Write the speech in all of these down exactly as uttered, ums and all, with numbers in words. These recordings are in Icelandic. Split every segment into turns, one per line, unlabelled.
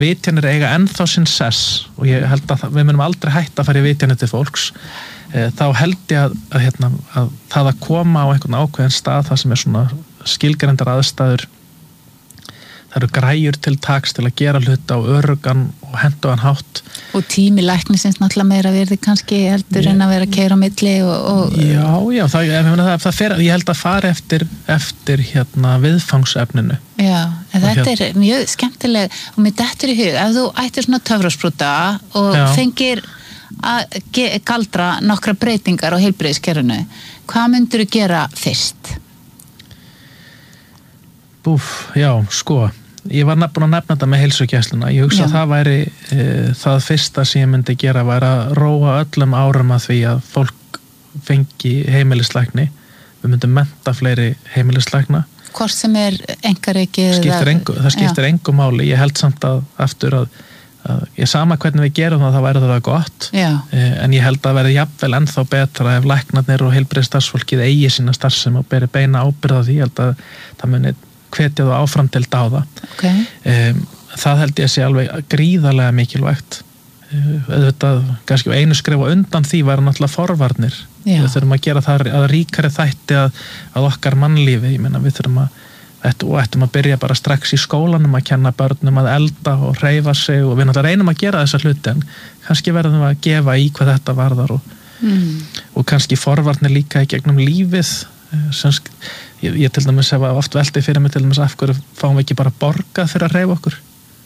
vitjanir eiga ennþá sinn sess og ég held að við munum aldrei hætta að fara í vitjanir til fólks, þá held ég að, að, hérna, að það að koma á einhvern ákveðin stað það sem er svona skilgrendar aðstæður, það eru græjur til taks til að gera hluta á öruggan og hendugan hátt.
Og tími læknisins náttúrulega meira verði kannski heldur en að vera að keyra á milli og, og...
Já, já, það, ég, það, það fer, ég held að fara eftir, eftir hérna, viðfangsefninu.
Já, en þetta
hérna,
er mjög skemmtileg og mér dettur í hug, ef þú ættir svona töfrasprúta og já. Fengir að galdra nokkra breytingar á heilbrigðiskerfinu, hvað myndir þú gera fyrst?
Búf, já, sko ég var búin að nefna þetta með heilsugæsluna ég hugsa já. Að það væri e, það fyrsta sem ég myndi gera væri að róa öllum árum að því að fólk fengi heimilislækni við myndum mennta fleiri heimilislækna
hvort sem er einkareikið
skiptir engu, það skiptir já. Engu máli ég held samt að aftur að, að ég sama hvernig við gerum það, það væri það gott e, en ég held að verði jafnvel ennþá betra ef læknarnir og heilbrigðisstarfsfólkið eigi sína starfsemi og beri beina ábyrgð á því, ég held að það muni hvetja þú áfram til dáða
okay.
um, það held ég að sé alveg gríðarlega mikilvægt uh, auðvitað, kannski einu skrifa undan því væri náttúrulega forvarnir Já. Við þurfum að gera það að ríkari þætti að, að okkar mannlífi, ég meina við þurfum að ættu, og ættum að byrja bara strax í skólanum að kenna börnum að elda og hreyfa sig og við náttúrulega reynum að gera þessa hluti en kannski verðum við að gefa í hvað þetta varðar og, mm. og kannski forvarnir líka í gegnum lífið sem Ég, ég til dæmis hef oft veltið fyrir mig til dæmis af hverju fáum við ekki bara borgað fyrir að hreyfa okkur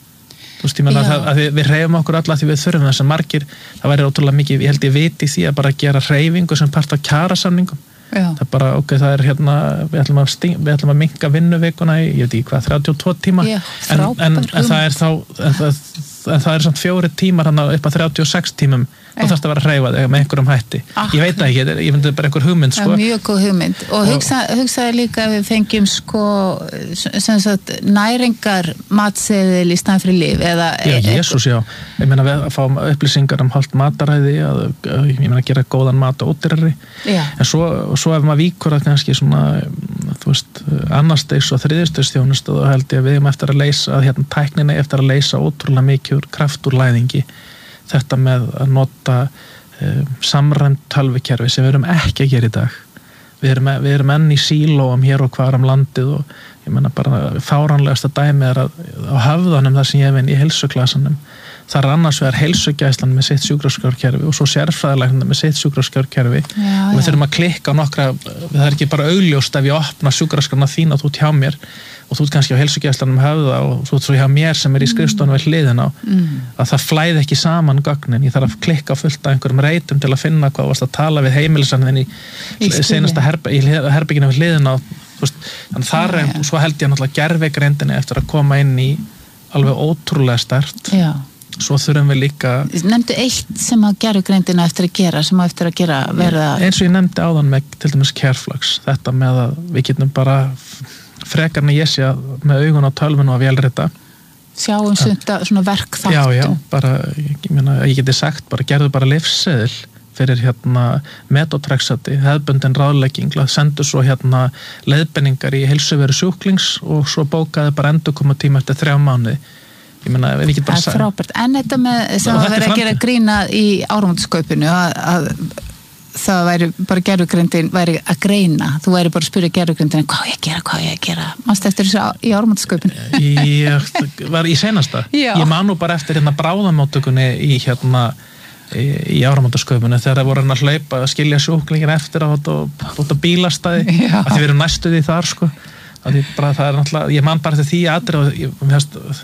þú veist ég menna að, að við, við hreyfum okkur alla því við þurfum þess að margir það væri ótrúlega mikið, ég held ég viti því að bara gera hreyfingu sem part af kjarasamningum það er bara, ok, það er hérna við ætlum að, sting, við ætlum að minnka vinnuvikuna í, ég veit ekki hvað, þrjátíu og tvo tíma
Já,
en, en, en það er þá en það, en það er samt fjóri tímar hann upp að þrjátíu og sex tímum og þarfst að vera að hreyfa þig með einhverjum hætti ah, ég veit það ekki, ég myndi bara einhver hugmynd sko.
Mjög góð hugmynd og, og hugsa, hugsaði líka að við fengjum sko sem sagt næringar matseðil í staðinn fyrir líf eða
Já, Jesús, já, ég meina við fáum upplýsingar um hálft mataræði að, ég meina að gera góðan mat og ódýrari en svo, svo ef maður víkur að kannski svona þú veist, annarstegs og þriðjustigs þá held ég að við erum eftir að leysa að hérna tækninni eftir að leysa ótrúlega mikið kraft úr læðingi þetta með að nota um, samræmt tölvukerfi sem við erum ekki að gera í dag við erum, við erum enn í sílóum hér og hvar um landið og ég menna bara fáránlegasta dæmi er að á höfðanum þar sem ég vinn í heilsuklasanum það er annars vegar heilsugæslan með sitt sjúkraskrárkerfi og svo sérfræðilæknir með sitt sjúkraskrárkerfi og við þurfum að klikka á nokkra það er ekki bara augljóst ef ég opna sjúkraskrárna þína þú hjá mér og þú ert kannski á heilsugæslanum höfða og þú ert svo hjá mér sem er í skrifstofunum við hliðin á mm. að það flæði ekki saman gögnin, ég þarf að klikka á fullt af einhverjum reytum til að finna hvað varst að tala við heimilisanninn í, í senasta herb, í herbygginu við hliðin á veist, þannig þar er, ja. Svo held ég náttúrulega gervigreindinni eftir að koma inn í alveg ótrúlega sterkt
Já.
Svo þurfum við líka
Nefndu eitt sem að gervigreindina eftir að gera sem að eftir að gera verða
eins og ég nefndi áðan með til dæmis Careflux þetta með að við getum bara frekarni ég sé með augun á tölvun og að vélrita
sjáum sunda svona verkþáttum
já, já, bara, ég meina, ég geti sagt bara gerðu bara lyfseðil fyrir hérna metotrexati, hefðbundin ráðlegging sendu svo hérna leiðbenningar í heilsuveru sjúklings og svo bókaði bara endurkoma tíma eftir þrjá mánuði ég meina, ég get bara
það er frábært, en þetta með sem að vera að gera grína í áramótaskaupinu að, að það væri bara gervigreindin væri að greina, þú væri bara að spyrja gervigreindin hvað ég gera, hvað ég gera mannst eftir þessu í áramótasköpun
ég var í senasta
Já.
Ég man nú bara eftir hérna bráðamóttökunni í hérna í, í áramótasköpunni þegar það voru hann að hlaupa að skilja sjúklingin eftir á þetta bílastæði að þið veru næstuði þar sko að bara, það er náttúrulega, ég man bara til því aðri og ég, ég,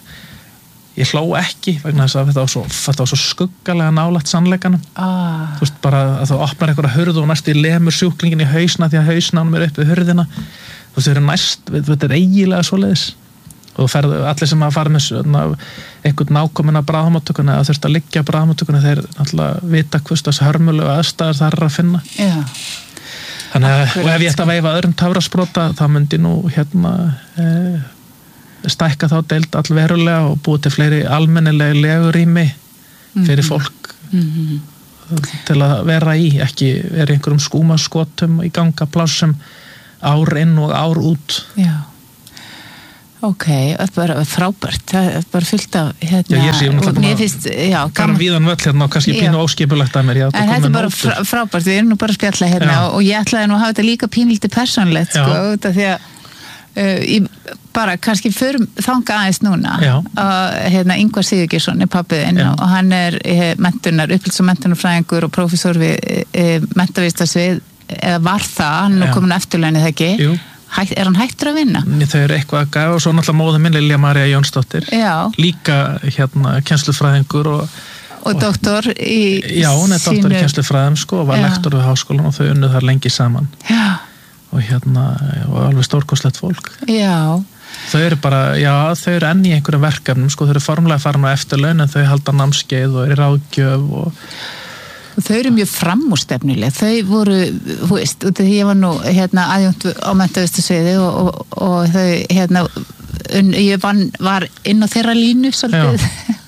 ég hló ekki vegna þess að þetta var svo, þetta var svo skuggalega nálægt sannleikanum
ah.
þú veist bara að þú opnar einhverja hurð og næstu lemur sjúklingin í hausna því að hausnánum er upp við hurðina þú veist þau eru næst, þetta er eiginlega svoleiðis og þú ferðu, allir sem að fara með svona, einhvern nákominn að bráðamóttökunni að þurft að liggja bráðamóttökunni þeir náttúrulega vita hvers þess hörmulegu aðstæður það er að finna
Já.
Þannig að og ef ég ætti að veifa öðrum töfrasprota þá myndi nú hérna e, stækka þá deild allverulega og búið til fleiri almennilega legurými fyrir fólk mm-hmm. til að vera í, ekki vera í einhverjum skúmaskotum í gangaplássum ár inn og ár út.
Já. Ok, það er bara frábært, það er bara fullt af hérna,
já, ég sé um
og mér finnst, já,
gaman víðan völl hérna og kannski pínu óskipulegt að mér, já,
en þetta er bara frá, frábært, við erum nú bara að spjalla hérna já. Og ég ætlaði nú að hafa þetta líka pínlítið persónulegt, sko, þetta því að uh, ég bara kannski förum þanga aðeins núna að hérna Ingvar Sigurgeirsson er pabbiðinn og hann er eh, menntunar, upplýs- og menntunarfræðingur og prófessor við eh, menntavístasvið, eða var það, hann er nú komin eftirlaunið það ekki? Jú. Hætt, er hann hættur að vinna?
Þau eru eitthvað að gæfa og svo náttúrulega móður minn Lilja María Jónsdóttir já. Líka hérna kennslufræðingur og,
og, og doktor í
já, hún er sínu... doktor í kennslufræðum sko og var já. Lektor við háskólan og þau unnuð þar lengi saman já. Og hérna og alveg stórkostlegt fólk já. Þau eru bara, já þau eru enn í einhverjum verkefnum sko, þau eru formulega farin á eftirlaun en þau halda námskeið og eru í ráðgjöf og
og þau eru mjög framúrstefnuleg, þau voru, þú veist, út af því ég var nú hérna aðjúnt á menntavístasviði og, og, og þau hérna, un, ég van, var inn á þeirra línu svolítið,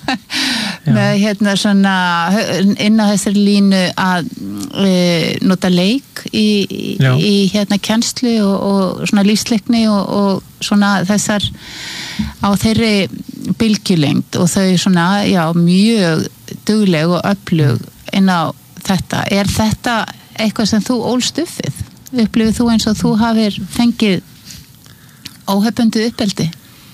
með hérna svona, inn á þessari línu að e, nota leik í, í hérna kennslu og, og svona lífsleikni og, og svona þessar á þeirri bylgjulengd og þau svona, já, mjög dugleg og öflug inn á þetta. Er þetta eitthvað sem þú ólst uppið? Upplifir þú eins og þú hafir fengið óhefbundi uppeldi?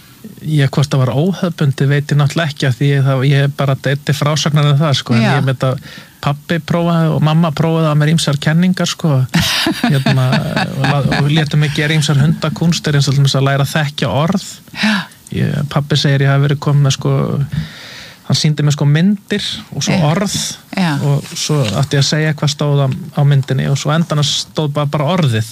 Ég hvort það var óhefbundi veit ég náttúrulega ekki af því það, ég bara deyti frásagnar af það sko, en ég veit að pabbi prófaði og mamma prófaði að mér ýmsar kenningar sko hérna, og, og létum mig gera ýmsar hundakúnstir eins og til að læra að þekkja orð. Ég, pabbi segir ég hafi verið komið með sko hann sýndi mig sko myndir og svo orð já. Og svo átti ég að segja hvað stóð á, á myndinni og svo endan stóð bara, bara orðið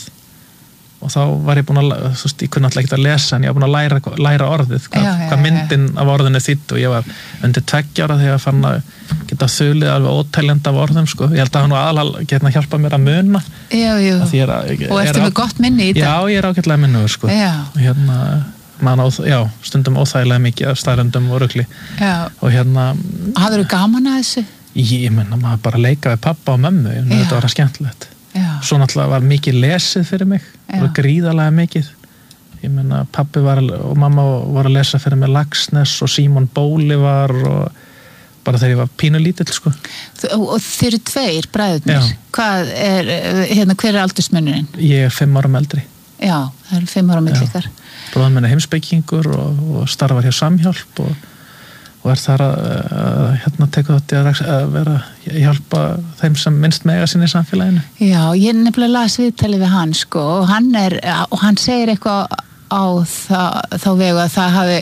og þá var ég búin að, þú veist, ég kunni alltaf ekki að lesa en ég var búin að læra, læra orðið hvað, já, já, hvað myndin já. Af orðinu þýtt og ég var undir tveggja ára þegar ég fann að geta þulið alveg ótæljandi af orðum sko, ég held að hann var aðalega geta að hjálpa mér að muna
já, já.
Að er að, ég,
og ertu með gott minni í þetta?
Já, ég er ágætlega minnuður sko og hérna man á, já, stundum óþægilega mikið af staðrendum og rugli og hérna
hafður þú gaman að þessu?
Ég menna, maður bara leika við pappa og mömmu ég menna, þetta var skemmtilegt já. Svo náttúrulega var mikið lesið fyrir mig það var gríðarlega mikið ég menna, pappi var, og mamma voru að lesa fyrir mig Laxness og Símon Bólivar og bara þegar ég var pínu lítill sko
og þeir eru tveir bræðurnir hvað er, hérna, hver er aldursmunurinn?
Ég er fimm árum eldri
já, það eru fimm árum milli ykkar
bróðir minn er heimspekingur og, og starfar hjá Samhjálp og, og er þar að, að hérna tekur þetta að, að vera að hjálpa þeim sem minnst mega sinni í samfélaginu.
Já, ég nefnilega las viðtalið við hann sko og hann er, og hann segir eitthvað á það, þá vegu að það hafi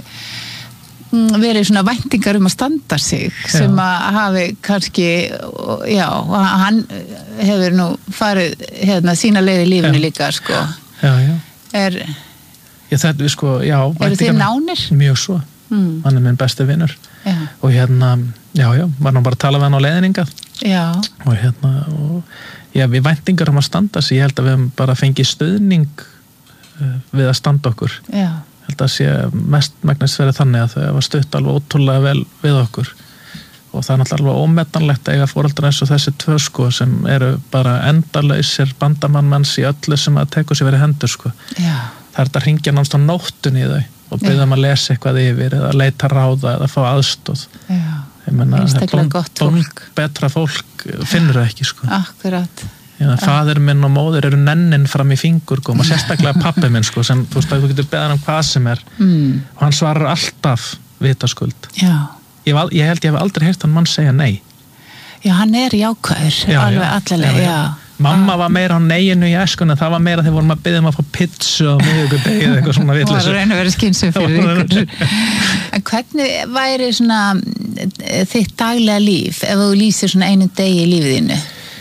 verið svona væntingar um að standa sig já. Sem að hafi kannski já, hann hefur nú farið hérna sína leið í lífinu já. Líka sko.
Já, já.
Er
Ég þetta við sko, já
eru þið nánir?
Mjög svo, mm. hann er minn besti vinur já. Og hérna, já, já var nú bara að tala við hann á leiðningað já. Og hérna, og já, við væntingar um að standa sig, ég held að við hefum bara fengið stuðning uh, við að standa okkur já. Ég held að sé mest megnast verið þannig að þau var stutt alveg ótrúlega vel við okkur og það er náttúrulega alveg ómetanlegt að eiga foreldrar eins og þessi tvö sko sem eru bara endalausir bandamannmenns í öllu sem að teku sér verið hendur sko já. Það er þetta að hringja náttúrulega á nóttunni í þau og byrja um að lesa eitthvað yfir eða leita ráða eða fá aðstóð
einstaklega gott fólk
betra fólk finnur það ekki sko
akkurat
faðir minn og móðir eru nennin fram í fingur og sérstaklega pappi minn sko sem þú veist að þú getur beðan um hvað sem er mm. og hann svarar alltaf vitaskuld já. Ég, ég held ég hef aldrei heyrt hann mann segja nei
já hann er jákvæður alveg allalega já, já.
Mamma var meira á neginu í æskunni það var meira þegar vorum að biðja um að fá pizza og miðvikudegi eða eitthvað svona vitleysu.
Það var reyna að vera skynsum fyrir ykkur. En hvernig væri svona þitt daglega líf ef þú lýsir svona einu degi í lífið þínu?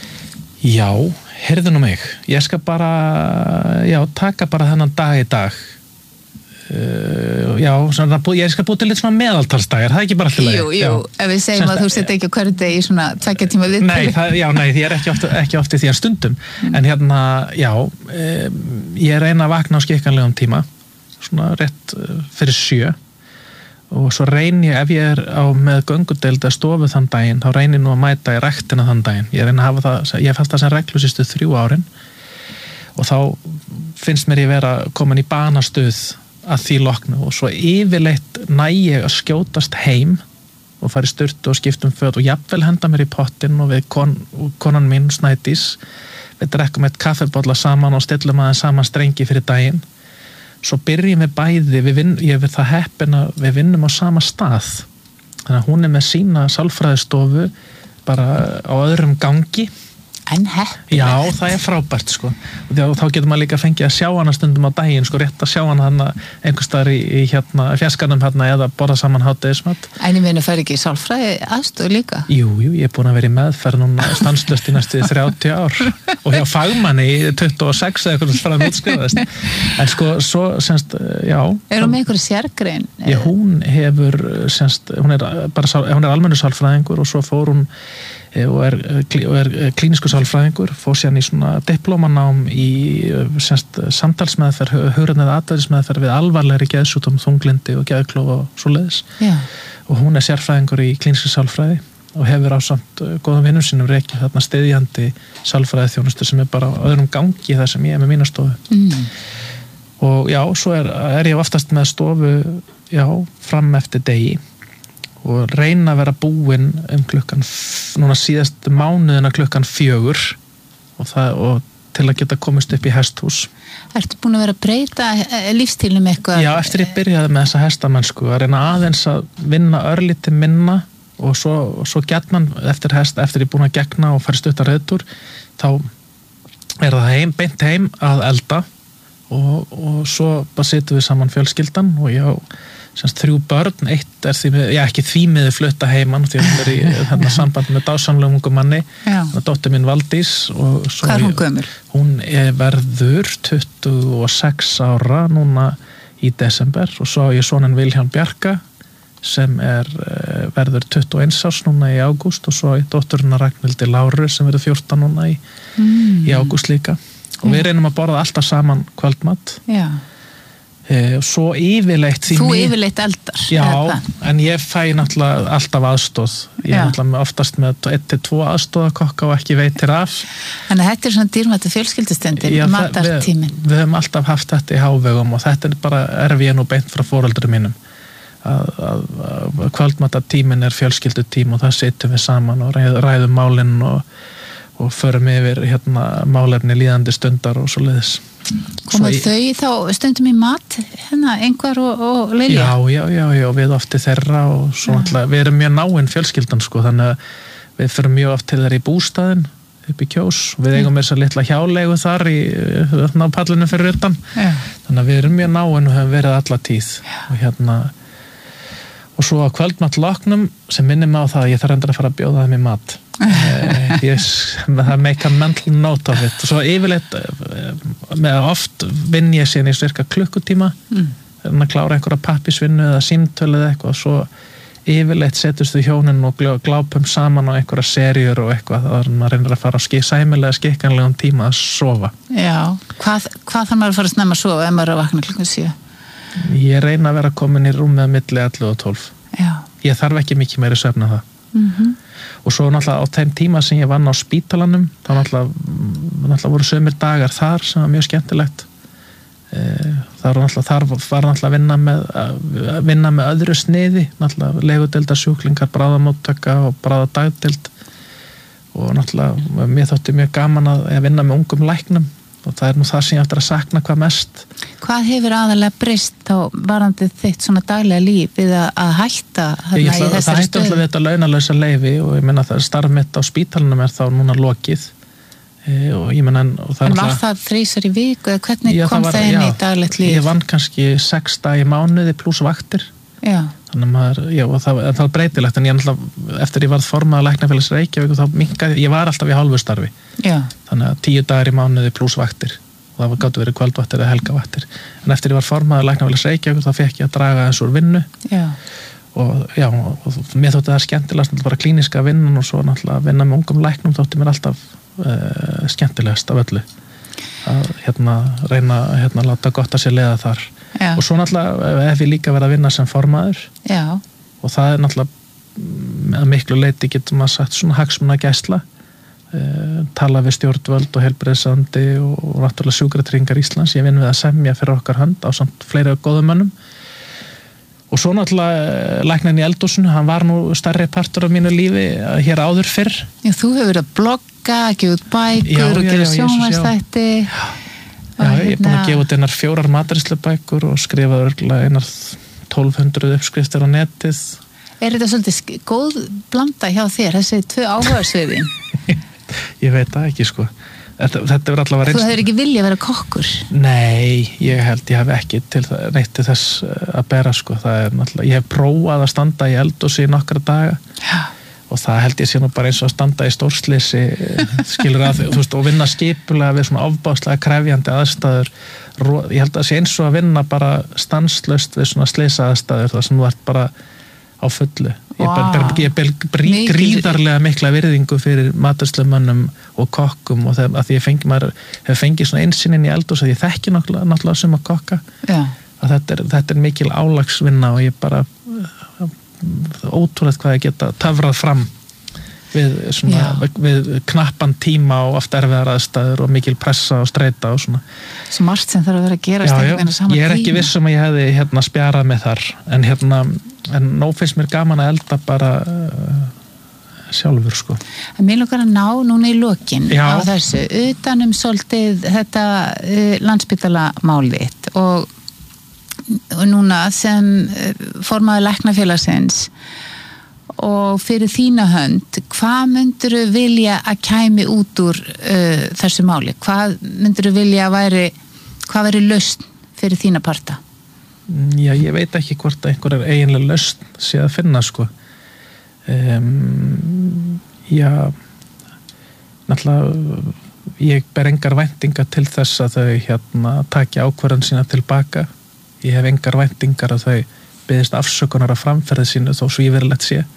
Já, heyrðu nú mig. Ég skal bara, já, taka bara þennan dag í dag. Uh, já, svona, ég skal búið til litt svona meðaltalsdagar, það er ekki bara alltaf leið.
Jú, jú, já. Ef við segjum Senst, að þú setja ekki á hverju degi í svona tveggja tíma viðtali.
Nei, það, já, nei, því ég er ekki ofti, ekki ofti því að stundum, mm. en hérna, já, um, ég reyna að vakna á skikkanlegum tíma, svona rétt fyrir sjö og svo reyni ég, ef ég er á með göngudeild að stofu þann daginn, þá reyni ég nú að mæta í ræktina þann daginn. Ég reyna að hafa það, ég hef haft það sem reglu sístu þrjú árin og þá finnst mér ég vera komin í banastuð að því loknu og svo yfirleitt næ ég að skjótast heim og fara í sturtu og skipta um föt og jafnvel henda mér í pottinn og við kon, konan mín Snædís við drekkum eitt kaffibólla saman og stillum aðeins saman strengi fyrir daginn svo byrjum við bæði við vinn, ég er það heppin að við vinnum á sama stað þannig að hún er með sína sálfræðistofu bara á öðrum gangi
en heppin
já, það er frábært sko og þá getur maður líka fengið að sjá hana stundum á daginn sko, rétt að sjá hana hana einhvers staðar í, í hérna, fjarskanum hérna eða borða saman hádegismat
en ég meina fær ekki sálfræði aðstöð líka?
Jú, jú, ég er búin að vera í meðferð núna stanslust í næstu þrjátíu ár og hjá fagmanni í tuttugu og sex eða eitthvað frá útskrifaðist en sko, svo, semst, já
Er hún með einhverju sérgrein?
Já, hún hefur, semst, hún er bara, hún er almennu sálfræðingur og svo fór hún og er, og er klínisku sálfræðingur, fór síðan í svona diplómanám í semst, samtalsmeðferð, hugræn eða atferðismeðferð við alvarlegri geðsjúkdóm, þunglindi og geðklofa og svoleiðis.
Já.
Og hún er sérfræðingur í klíniskri sálfræði og hefur ásamt góðum vinnum sínum rekið þarna styðjandi sálfræði þjónustu sem er bara á öðrum gangi þar sem ég er með mína stofu. Mm. Og já, svo er, er ég oftast með stofu, já, fram eftir degi og reyna að vera búinn um klukkan núna síðast mánuðina klukkan fjögur og, það, og til að geta komist upp í hesthús.
Ertu búin að vera að breyta lífstílnum eitthvað?
Já, eftir ég byrjaði með þessa hestamennsku að reyna aðeins að vinna örlítið minna og svo, svo gjarnan eftir hest, eftir ég búin að gegna og fara stuttar reiðtúr, þá er það heim, beint heim að elda og, og svo bara situm við saman fjölskyldan og ég á semst þrjú börn, eitt er því með, já ekki því miður flutta heimann því að hún er í þarna samband með dásamlegum ungum manni, þannig að dóttir mín Valdís og svo
Hvað er hún gömul?
Hún er verður tuttugu og sex ára núna í desember og svo á ég sonin Vilhjálm Bjarka sem er verður tuttugu og eins árs núna í ágúst og svo á ég dótturina Ragnhildi Láru sem verður fjórtán núna í, mm. í ágúst líka og við reynum að borða alltaf saman kvöldmatt. Já. Uh, svo yfirleitt
Þú mér... yfirleitt eldar
Já, en ég fæ náttúrulega alltaf aðstóð ég er náttúrulega oftast með eitt til tvo aðstóðakokka og ekki veitir af
Þannig að þetta er svona dýrmættu fjölskyldustundin matartímin
við, við höfum alltaf haft þetta í hávegum og þetta er bara erfi ég nú beint frá foreldrum mínum að, að, að kvöldmatartímin er fjölskyldutími og það sittum við saman og ræð, ræðum málinn og, og förum yfir hérna, málefni líðandi stundar og svo leiðis
Koma í... þau þá stundum í mat hérna, einhver og, og Lilja?
Já, já, já, já, við ofti þeirra og svo ja. alltaf, við erum mjög náinn fjölskyldan sko, þannig að við fyrir mjög oft til þeirra í bústaðin upp í Kjós, við eigum þess að litla hjálegu þar í pallinu fyrir utan, ja. þannig að við erum mjög náinn og höfum verið alla tíð ja. og hérna og svo á kvöldmatt loknum sem minnir mig á það að ég þarf endur að fara að bjóða þeim í mat ég, það make a mental note of it og svo yfirleitt með oft vinn ég síðan í cirka klukkutíma mm. að klára einhverja pappisvinnu eða símtölu eða eitthvað og svo yfirleitt setjast við hjónin og glápum saman á einhverja seríur og eitthvað þannig að maður reynir að fara á skik, sæmilega skikkanlegan tíma að sofa
Já, hvað, hvað þarf maður að fara að snemma að sofa ef maður er að vakna klukkan sjö?
Ég reyna að vera komin í rúmið að milli ellefu og tólf
Já.
Ég þarf ekki mikið meiri svefn að það
mm-hmm.
og svo náttúrulega á þeim tíma sem ég vann á spítalanum þá náttúrulega, náttúrulega voru sömur dagar þar sem var mjög skemmtilegt það var náttúrulega þar var náttúrulega að vinna með, að vinna með öðru sniði náttúrulega legudeildar sjúklingar, bráðamóttaka og bráðadagdeild og náttúrulega mér þótti mjög gaman að, að vinna með ungum læknum og það er nú það sem ég eftir að sakna hvað mest
Hvað hefur aðalega breyst þá varandi þitt svona daglega líf við að, að hætta þarna í þessari stöðu?
Það hætti alltaf við þetta launalausa leyfi og ég menna að starf mitt á spítalanum er þá núna lokið e, og ég menna og það
En var alltaf, það þrísar í viku eða hvernig já, kom það, það inn já, í daglegt líf?
Ég vann kannski sex dag í mánuði pluss vaktir
Já
Þannig að maður, já, og það, það var breytilegt en ég alltaf, eftir ég varð formaður Læknafélags Reykjavík og þá minkaði, ég var alltaf í hálfu starfi
já.
Þannig að tíu dagar í mánuði pluss vaktir og það gáttu verið kvöldvaktir eða helgavaktir en eftir ég var formaður Læknafélags Reykjavík þá fekk ég að draga eins úr vinnu
já.
og já, og mér þótti það skemmtilegast að bara klíniska vinnan og svo náttúrulega að vinna með ungum læknum þótti mér alltaf uh, skemmtilegast af öllu að hérna reyna hérna að láta gott að sér leiða þar Já. Og svo náttúrulega ef ég líka verið að vinna sem formaður
Já.
Og það er náttúrulega að miklu leyti getur maður sagt svona hagsmunagæsla uh, tala við stjórnvöld og heilbrigðisráðuneyti og, og náttúrulega Sjúkratryggingar Íslands. Ég vinn við að semja fyrir okkar hönd á samt fleiri góðum mönnum. Og svo náttúrulega læknirinn í eldhúsinu, hann var nú stærri partur af mínu lífi hér áður fyrr.
Já, þú hefur verið að blogga, gefa út bækur já, og gera sjónvarpsþætti.
Já, já hérna... ég er búin að gefa út einar fjórar matreiðslubækur og skrifa örgulega einar tólf hundruð uppskriftir á netið.
Er þetta svolítið góð blanda hjá þér, þessi tvö áhugasviðin?
Ég veit það ekki, sko. Þetta, þetta er allavega reynst...
Þú hefur ekki viljað að vera kokkur?
Nei, ég held ég hef ekki til það, neitt til þess að bera, sko. Það er náttúrulega, ég hef prófað að standa í eldhúsi í nokkra daga já. Og það held ég sé nú bara eins og að standa í stórsleysi, skilur að, þú veist, og vinna skipulega við svona ofbáslega krefjandi aðstæður. Ég held að það sé eins og að vinna bara stanslaust við svona sleysa aðstæður, það sem þú ert bara á fullu. Ég wow. ber, ber, ber, ber gríðarlega mikla virðingu fyrir matreiðslumönnum og kokkum og þegar að því ég fengi, maður hefur fengið svona einsinn inn í eldhús að ég þekki náttúrulega, náttúrulega sem að kokka
Já.
Að þetta er, þetta er mikil álagsvinna og ég bara ótrúlegt hvað ég geta töfrað fram við, svona, við knappan tíma og oft erfiðar aðstæður og mikil pressa og streita og svona.
Svo margt sem þarf að vera að gera
já, já, ég er ekki viss um að ég hefði hérna spjarað með þar en hérna en nóg finnst mér gaman að elda bara uh, sjálfur sko.
En mér lukkar að ná núna í lokin já. Á þessu, utanum svolítið þetta uh, Landspítalamálið og, og núna sem uh, formaður læknafélagsins og fyrir þína hönd, hvað myndirðu vilja að kæmi út úr uh, þessu máli? Hvað myndirðu vilja að væri, hvað væri lausn fyrir þína parta?
Já, ég veit ekki hvort að einhver er eiginlega lausn sé að finna, sko. Um, já, náttúrulega, ég ber engar væntingar til þess að þau hérna taki ákvörðun sína tilbaka. Ég hef engar væntingar að þau biðist afsökunar af framferði sínu þó svívirlegt sé.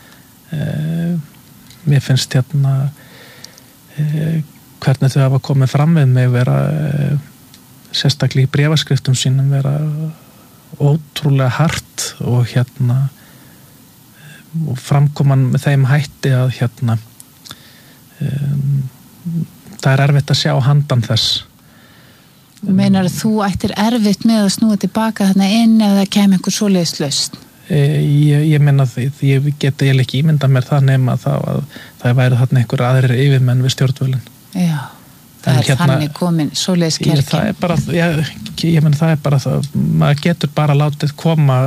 Uh, mér finnst hérna uh, hvernig þau hafa komið fram við mig vera uh, sérstaklega í bréfaskriftum sínum vera ótrúlega hart og hérna og framkoman með þeim hætti að hérna um, það er erfitt að sjá handan þess.
Þú meinar að þú ættir erfitt með að snúa tilbaka þarna inn eða það kemur einhver svoleiðis lausn?
Ég, ég meina því, ég geti ég ekki ímynda mér það nema það að það væri þarna einhver aðrir yfirmenn við stjórnvölinn.
Já, það en er hérna, þannig komin svoleiðis kerkin.
Það er bara, ég, ég meina það er bara það, maður getur bara látið koma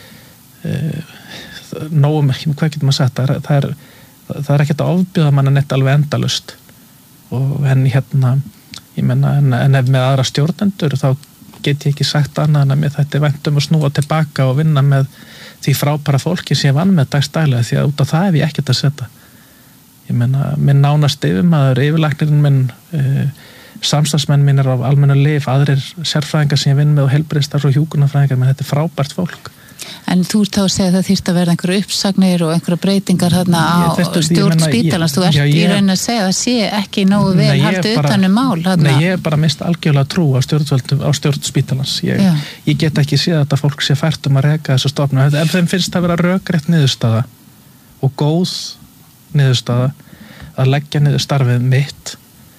uh, nógum, hvað getur maður sagt, það er, það er, það er ekkert að ofbjóða mann neitt alveg endalust og en hérna, ég meina, en, en ef með aðra stjórnendur þá get ég ekki sagt annað en að mér þetta er vænt um að snúa tilbaka og vinna með því frábæra fólki sem ég vann með dagstælega því að út af það hef ég ekkert að setja. Ég meina, minn nánast yfirmaður, yfirlæknirinn minn, uh, samstagsmenn minn er á almennu lyf, aðrir sérfræðingar sem ég vinn með og heilbrigðisstarfs og hjúkrunarfræðingar, menn þetta er frábært fólk.
En þú ert þá að segja að það þyrfti að verða einhverja uppsagnir og einhverja breytingar þarna á stjórn spítalans. Þú ert já, í raun að segja að það sé ekki nógu vel nei, haldið utanum mál. Þarna. Nei, ég er bara mist algjörlega trú á stjórn, á stjórn spítalans. Ég, ég get ekki séð að þetta fólk sé fært um að reka þessu stofnum. En þeim finnst það að vera rökrétt niðurstaða og góð niðurstaða að leggja niður starfið mitt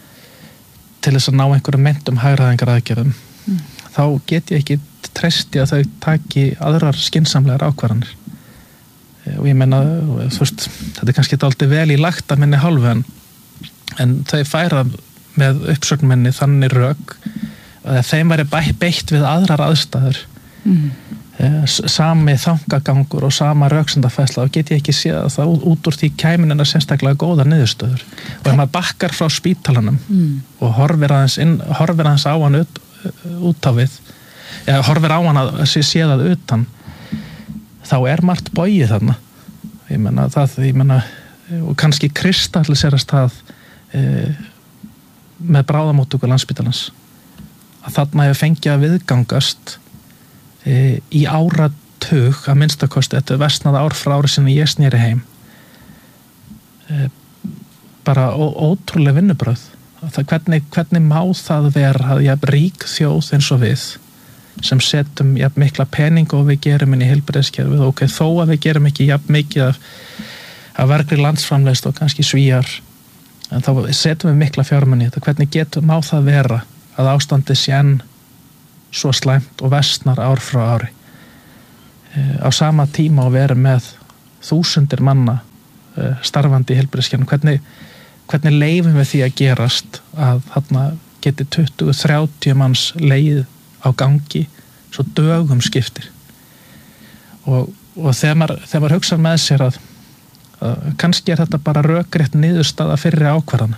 til þess að ná einhverjum mentum hagræðingar aðgerðum. Mm. Þá get ég ekki treysti að þau taki aðrar skynsamlegar ákvarðanir og ég menna, þú veist, þetta er kannski dálítið vel í lagt að minni hálfu en, en þau færa með uppsögnum minni þannig rök að þeim væri beitt við aðrar aðstæður mm. sami þangagangur og sama röksendafærsla og get ég ekki séð að það út úr því kæmin en að sérstaklega góða niðurstöður og ef maður bakkar frá spítalanum mm. og horfir aðeins, inn, horfir aðeins á hann út, út á við eða horfir á hann að sé séð að utan þá er margt bogið þarna ég menna það, ég menna og kannski kristalliserast það e, með bráðamóttöku Landspítalans að þarna hefur fengið að viðgangast e, í áratug að minnstakosti, þetta er versnað ár frá ári sinni ég sneri heim e, bara ó, ótrúlega vinnubröð það, hvernig, hvernig má það vera að ég hef rík þjóð eins og við sem setjum jafn mikla pening og við gerum inn í heilbrigðiskerfið og ok, þó að við gerum ekki jafn mikið af, af vergri landsframleiðslu og kannski Svíar
en þá setjum við mikla fjármuni í þetta, hvernig getur, má það vera að ástandi sé enn svo slæmt og versnar ár frá ári á sama tíma og vera með þúsundir manna starfandi í heilbrigðiskerfinu, hvernig, hvernig leifum við því að gerast að þarna geti tuttugu til þrjátíu manns leið á gangi svo dögum skiptir og, og þegar maður, þegar maður hugsa með sér að, að kannski er þetta bara rökrétt niðurstaða fyrri ákvarðana.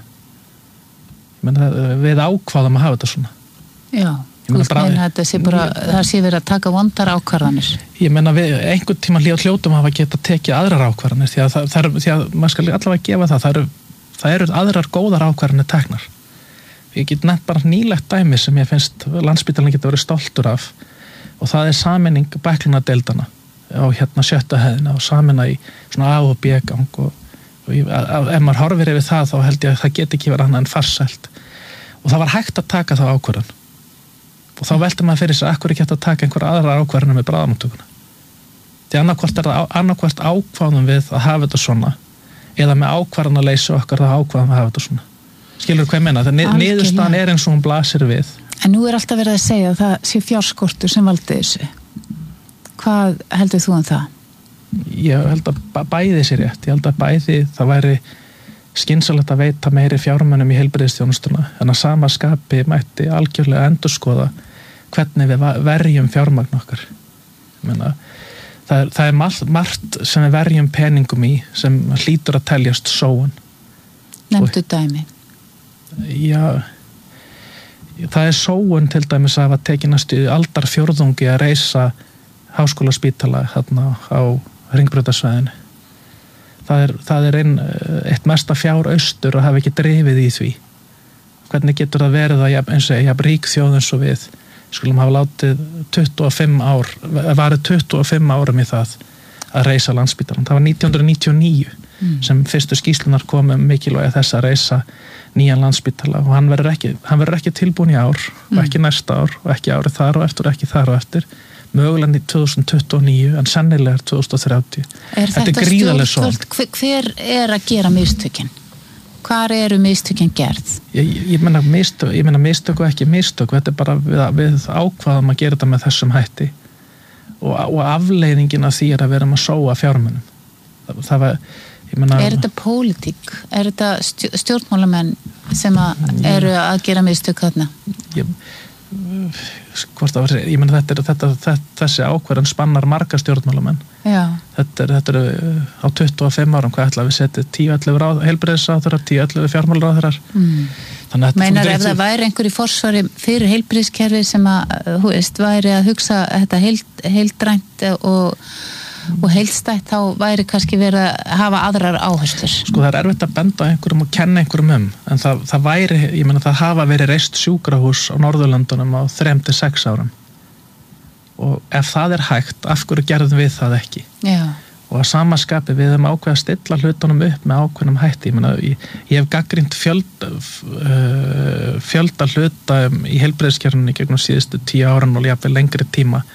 Ég meina, við ákváðum að hafa þetta svona.
Já. Þú veist meina að sé bara, það sé verið að taka vondar ákvarðanir.
Ég meina við einhvern tíma hljótum hafa geta tekið aðrar ákvarðanir því að, það, það er, því að maður skal allavega gefa það, það eru, það eru aðrar góðar ákvarðanir teknar. Ég get nefnt bara nýlegt dæmi sem ég finnst Landspítalinn geta verið stoltur af og það er sameining bæklunadeildana á hérna sjötta hæðina og sameina í svona A og B gang og, og ég, að, ef maður horfir yfir það þá held ég að það get ekki verið annað en farsælt og það var hægt að taka það ákvarðan. Og þá veldur maður fyrir sig að ekkur ekki hægt að taka einhverja aðra ákvarðanir með bráðamóttökuna. Því annarkvort er það annarkvort ákváðum við að hafa þetta svona eða með ákvarðanaleysi okkar það ákváðum að hafa þetta svona. Skilur hvað ég meina? Það niðurstaðan er eins og hún blasir við.
En nú er alltaf verið að segja að það sé fjárskortur sem valdi þessu. Hvað heldur þú um það?
Ég held að bæði sér rétt. Ég held að bæði það væri skynsamlegt að veita meiri fjármunum í heilbrigðisþjónustuna en að sama skapi mætti algjörlega endurskoða hvernig við verjum fjármagn okkar. Ég meina, það er, það er margt, margt sem við verjum peningum í sem hlýtur að teljast sóun.
Nefndu dæmi.
Já, það er sóun til dæmis að hafa tekið næstu aldarfjórðungi að reisa háskólaspítala þarna á Hringbrautasvæðinu. Það er, það er ein, eitt mesta fjáraustur að hafa ekki drifið í því. Hvernig getur það verið að eins og ég rík þjóð eins og við skulum hafa látið tuttugu og fimm ár, varið tuttugu og fimm árum í það að reisa Landspítalann. Það var nítján hundruð níutíu og níu mm. sem fyrstu skýrslunar komu mikilvægi þess að reisa nýjan Landspítala og hann verður ekki, hann verður ekki tilbúin í ár mm. og ekki næsta ár og ekki árið þar og eftir og ekki þar og eftir. Mögulega í tvö þúsund tuttugu og níu en sennilega er tvö þúsund þrjátíu.
Er þetta, þetta stjórnvöld, hver er að gera mistökin? Hvar eru mistökin gerð?
Ég, ég meina mistök, ég meina mistök og ekki mistök, þetta er bara við, við ákvaðum að gera þetta með þessum hætti og, og afleiðingin af því er að vera að sóa fjármunum. Það, það var, ég meina...
Er þetta pólitík? Er þetta stjórnmálamenn sem að eru að gera mistök þarna?
Ég... Hvort að, ég menn þetta, þetta, þetta þessi ákvarðan spannar marga stjórnmálamenn. Þetta er, þetta er á tuttugu og fimm árum hvað ætla við setja tíu til ellefu heilbrigðisráðherrar, tíu til ellefu fjármálaráðherrar. Mm.
Meinar ef það væri einhver í forsvari fyrir heilbrigðiskerfi sem að, hú veist, væri að hugsa þetta heild, heildrænt og og heildstætt þá væri kannski verið að hafa aðrar áherslur.
Sko það er erfitt að benda einhverjum og kenna einhverjum um en það, það væri, ég meina það hafa verið reist sjúkrahús á Norðurlöndunum á þrem til sex árum og ef það er hægt, af hverju gerðum við það ekki?
Já.
Og að samaskapi við höfum ákveð að stilla hlutunum upp með ákveðnum hætti. Ég meina, ég, ég hef gagnrýnt fjölda, uh, fjölda hluta í heilbrigðiskerfinu gegnum síðustu tíu áran og jafnvel lengri tíma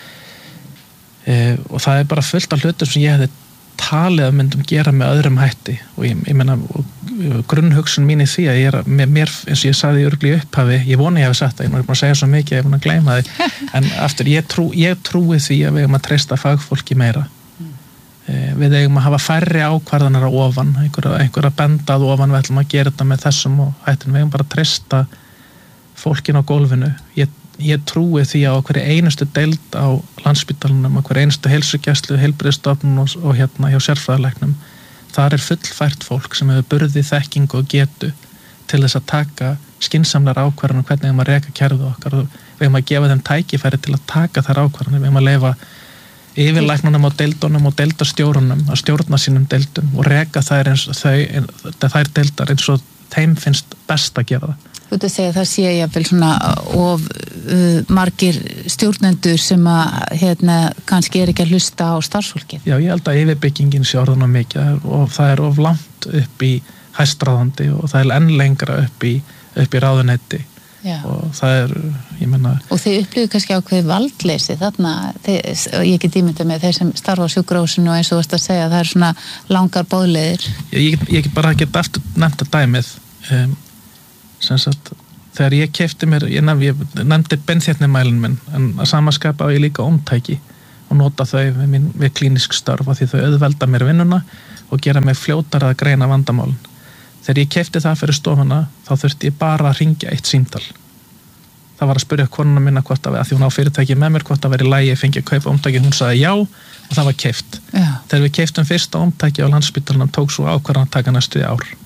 Uh, og það er bara fullt af hlutur sem ég hefði talið að myndum gera með öðrum hætti og ég, ég meina grunnhugsun mín í því að ég er með mér eins og ég sagði í örgli upphafi, ég vona ég hefði sagt það, ég er bara að segja svo mikið, ég er búin að gleyma því en aftur, ég, trú, ég trúi því að við eigum að treysta fagfólki meira mm. uh, við eigum að hafa færri ákvarðanar á ofan, einhver, einhver að benda að ofan, við ætlum að gera þetta með þessum og hættin, við eigum bara að treysta fólkin á gólfinu, ég ég trúi því að hverju einustu deild á Landspítalanum og hverju einustu heilsugæslu, heilbrigðisstofnun og, og hérna hjá sérfræðilæknum þar er fullfært fólk sem hefur burði þekkingu og getu til þess að taka skynsamlegar ákvarðanir hvernig við erum að reka kerfið okkar og við erum að gefa þeim tækifæri til að taka þær ákvarðanir, við erum að leyfa yfirlæknunum og deildunum og deildastjórunum að stjórna sínum deildum og reka þær eins þau, þær deildar eins og þeim finnst best að gera það.
Þú ert að segja að það sé jafnvel svona of uh, margir stjórnendur sem að hérna kannski er ekki að hlusta á starfsfólkið.
Já, ég held að yfirbyggingin sé orðan of mikið og það er of langt upp í hæstráðandi og það er enn lengra upp í, upp í ráðuneyti
Já.
Og það er, ég menna
og þið upplifðu kannski ákveðið valdleysi þarna, þið, ég get ímyndað með þeir sem starfa á sjúkrahúsinu og eins og varst að segja það er svona langar boðleiðir.
Ég, ég, ég bara get aftur nefnt að dæmið um, sem sagt þegar ég keypti mér, ég, nef, ég nefndi beinþéttnimælinn minn, en að samaskapa á ég líka ómtæki og nota þau við, mín, við klínisk störf af því þau auðvelda mér vinnuna og gera mig fljótar að greina vandamálin. Þegar ég keypti það fyrir stofuna, þá þurfti ég bara að ringja eitt símtal. Það var að spyrja konuna minna hvort að, að því hún á fyrirtæki með mér, hvort að vera í lagi, fengi að kaupa ómtæki, hún sagði já og það var keypt.
Já. Þegar
við keyptum fyrsta ómtæki á Landspítalanum tók svo ákvarðan að taka næstu í ár.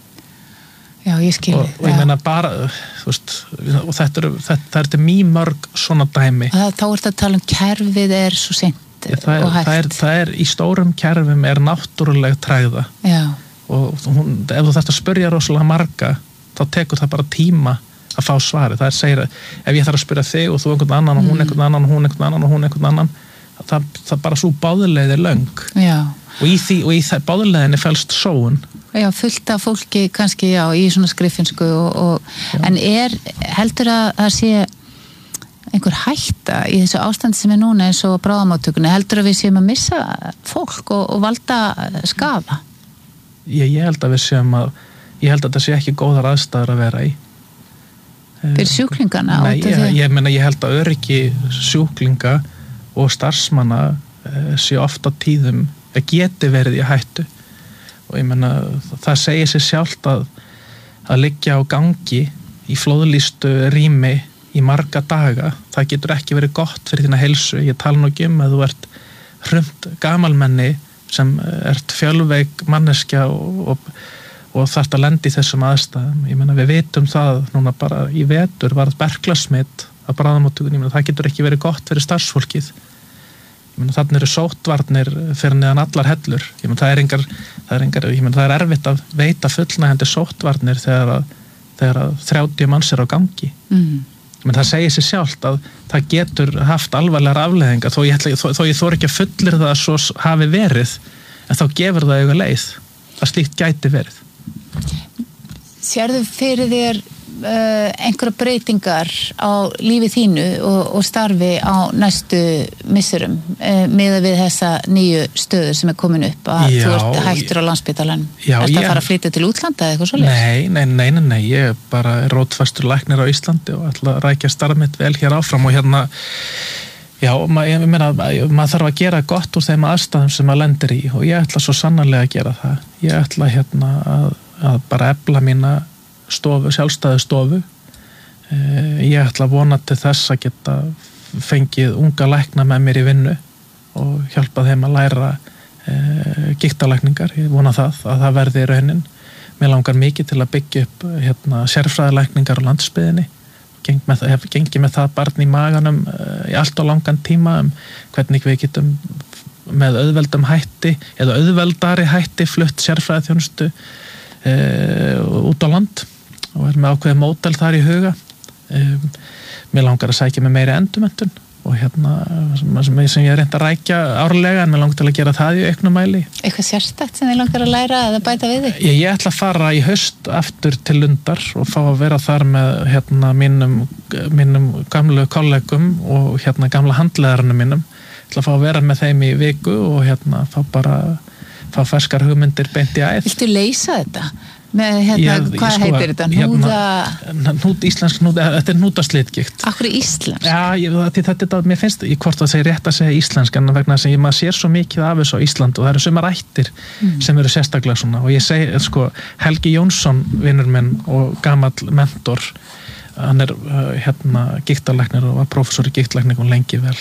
Já, ég skilji.
Og, og ég meina bara, þú veist, og þetta eru, þetta, það er til mjög mörg svona dæmi.
Það, þá ertu að tala um kerfið er svo seint
og hægt. Það er, það er, í stórum kerfum er náttúruleg tregða.
Já.
Og hún, ef þú þarft að spyrja rosalega marga, þá tekur það bara tíma að fá svari. Það er segir að ef ég þarf að spyrja þig og þú einhvern annan og hún einhvern annan og hún einhvern annan og hún einhvern annan, það, það bara svo báðuleið er löng.
Já.
Og í því, og í það báðuleiðinni felst sóun.
Já, fullt af fólki kannski, já, í svona skriffinsku og, og en er, heldur að það sé einhver hætta í þessu ástandi sem er núna eins og bráðamáttökunni, heldur að við séum að missa fólk og, og valda skaða?
Ég, ég held að við séum að ég held að það sé ekki góðar aðstæður að vera í.
Fyrir sjúklingana?
Nei, ég, ég meina ég held að öryggi sjúklinga og starfsmanna sé ofta tíðum að geti verið í hættu og ég meina það segir sér sjálft að að liggja á gangi í flóðlýstu rými í marga daga, það getur ekki verið gott fyrir þína heilsu. Ég tala nú ekki um að þú ert hrumt gamalmenni sem ert fjölveik manneskja og, og, og þarft að lenda í þessum aðstæðum. Ég meina við vitum það núna bara í vetur varð berklasmitt að bráðamóttökunni, ég meina það getur ekki verið gott fyrir starfsfólkið. Ég meina þannig eru sóttvarnir fyrir neðan allar hellur. Ég meina það er engar, það er engar, ég meina það er erfitt að veita fullnægjandi sóttvarnir þegar að, þegar að þrjátíu manns er á gangi.
Mm.
Men það segir sér sjálft að það getur haft alvarlegar afleiðingar þó ég, þó, þó ég þori ekki að fullir það að svo hafi verið, en þá gefur það auga leið að slíkt gæti verið.
Sérðu fyrir þér uh, einhverja breytingar á lífi þínu og, og starfi á næstu missurum uh, með við þessa nýju stöður sem er komin upp að já, þú ert hættur á Landspítalanum? Er það að fara að flytja til útlanda eða eitthvað svoleiðis?
Nei, nei, nei, nei, nei, ég er bara rótfastur læknir á Íslandi og ætla að rækja starf mitt vel hér áfram og hérna já, ma, ég meina, maður þarf að gera gott úr þeim aðstæðum sem maður lendir í og ég ætla svo sannarlega að gera það. Ég ætla hérna að, að bara efla mína stofu, sjálfstæðu stofu. Ég ætla að vona til þess að geta fengið unga lækna með mér í vinnu og hjálpa þeim að læra gigtalækningar. Ég vona það, að það verði í raunin. Mér langar mikið til að byggja upp hérna, sérfræðilækningar á landsbyggðinni. Geng með, hef gengið með það barn í maganum í allt og langan tíma um hvernig við getum með auðveldum hætti eða auðveldari hætti flutt sérfræðiþjónustu e, út á land og er með ákveðið módel þar í huga. Um, mér langar að sækja með meiri endurmenntun og hérna sem, sem ég er reynd að rækja árlega en mér langar til að gera það í auknum mæli.
Eitthvað sérstakt sem þið langar að læra eða bæta við þig?
Ég, ég ætla að fara í haust aftur til Lundar og fá að vera þar með hérna mínum, mínum gamlu kollegum og hérna gamla handleðarinn mínum. Ég ætla að fá að vera með þeim í viku og hérna fá bara fá ferskar hugmyndir beint í æð.
Viltu leysa þetta? Með hérna,
ég,
hvað
sko,
heitir þetta? Núða...
Hérna, hnút, íslensk núða, þetta er nútaslitgikt.
Akkur íslensk?
Já, ég, þetta, þetta, mér finnst, ég hvort það segir rétt að segja íslensk, en vegna þess að maður sér svo mikið af þessu á Ísland og það eru sumar ættir mm. sem eru sérstaklega svona og ég segi, sko, Helgi Jónsson, vinur minn og gamall mentor, hann er hérna gigtalæknir og var prófessor í gigtalækningum lengi vel.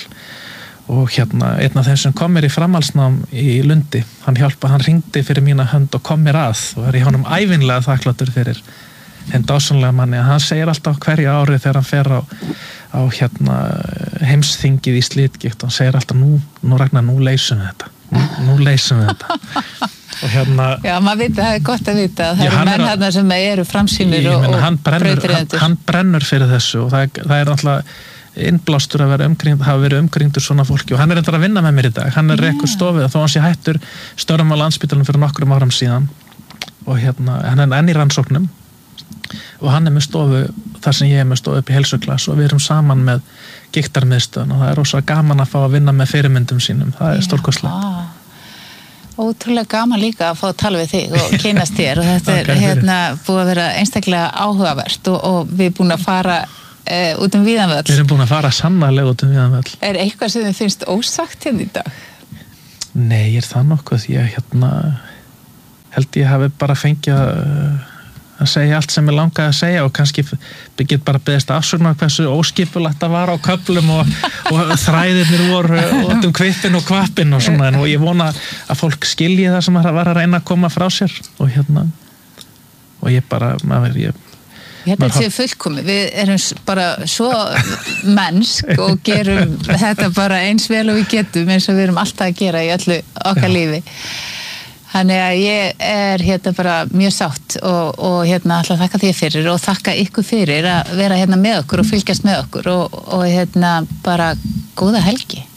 Og hérna, einn af þeim sem kom mér í framhaldsnám í Lundi, hann hjálpa, hann ringdi fyrir mína hönd og kom mér að og er í honum ævinlega þakkláttur fyrir þenn dásanlega manni. Hann segir alltaf hverja ári þegar hann fer á, á hérna, heimsþingið í slitgikt, hann segir alltaf nú, nú Ragnar, nú leysum við þetta, nú, nú leysum við þetta. Og hérna... Já,
maður veit, það er gott að vita að það eru menn hérna sem eru framsýnir og, og
brautriðendur. Hann, hann brennur fyrir þessu og það, það er alltaf innblástur að vera umkringd, hafa verið umkringdur svona fólki og hann er eitthvað að vinna með mér í dag, hann er yeah. rekkur stofið þó hann sé hættur störfum á Landspítalanum fyrir nokkrum áram síðan og hérna, hann er enn í rannsóknum og hann er með stofu þar sem ég er með stóð upp í heilsuklass og við erum saman með gigtarmiðstöðun og það er rosa gaman að fá að vinna með fyrirmyndum sínum, það er stórkostlegt.
Ótrúlega gaman líka að fá að tala við þig og kynast þér og þetta er hérna búið að vera einstaklega áhugavert og, og við erum búin að fara uh, út um Víðanvöll.
Við erum búin að fara sannarlega út um Víðanvöll.
Er eitthvað sem þið finnst ósagt hérna í dag?
Nei, er það nokkuð, ég hérna held ég hafi bara fengið að, að segja allt sem ég langaði að segja og kannski get bara beðist afsögnar hversu óskipulegt það var á köflum og, og þræðirnir voru út um kvippin og kvappin og svona, en og ég vona að fólk skilji það sem var að reyna að koma frá sér og hérna og ég bara, maður, ég
Þetta er því fullkomið, við erum bara svo mennsk og gerum þetta bara eins vel og við getum eins og við erum alltaf að gera í öllu okkar Já. lífi. Þannig að ég er hérna bara mjög sátt og, og hérna ætla að þakka þér fyrir og þakka ykkur fyrir að vera hérna með okkur og fylgjast með okkur og, og hérna bara góða helgi.